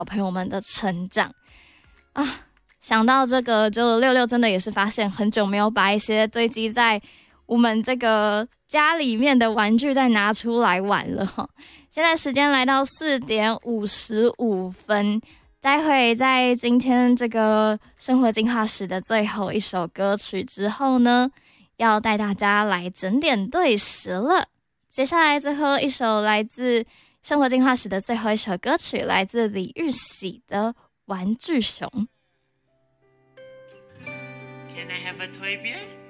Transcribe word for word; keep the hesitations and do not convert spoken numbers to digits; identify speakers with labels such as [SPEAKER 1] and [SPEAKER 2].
[SPEAKER 1] 朋友们的成长啊。想到这个，就六六真的也是发现很久没有把一些堆积在我们这个家里面的玩具再拿出来玩了哈。现在时间来到四点五十五分，待会在今天这个生活进化史的最后一首歌曲之后呢，要带大家来整点对时了。接下来最后一首来自生活进化史的最后一首歌曲，来自李玉玺的《玩具熊》。
[SPEAKER 2] Can I have a toy bear?